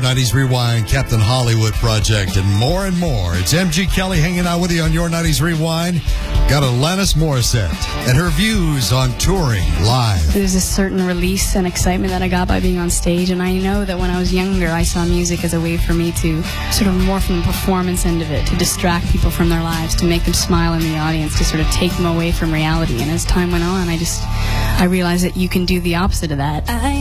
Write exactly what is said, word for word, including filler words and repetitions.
nineties Rewind, Captain Hollywood Project, and more and more. It's M G Kelly hanging out with you on your nineties Rewind. Got Alanis Morissette and her views on touring live. There's a certain release and excitement that I got by being on stage, and I know that when I was younger, I saw music as a way for me to sort of more from the performance end of it, to distract people from their lives, to make them smile in the audience, to sort of take them away from reality. And as time went on, I just, I realized that you can do the opposite of that. I